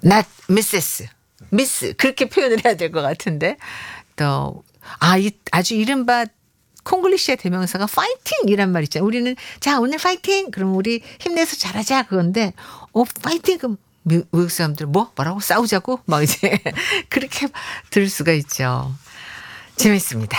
not Mrs. 미스 그렇게 표현을 해야 될 것 같은데 또 아주 이른바 콩글리시의 대명사가 파이팅이란 말 있잖아요. 우리는 자 오늘 파이팅 그럼 우리 힘내서 잘하자 그건데 파이팅 그럼 외국 사람들 뭐라고 싸우자고 막 이제 그렇게 들을 수가 있죠. 재밌습니다.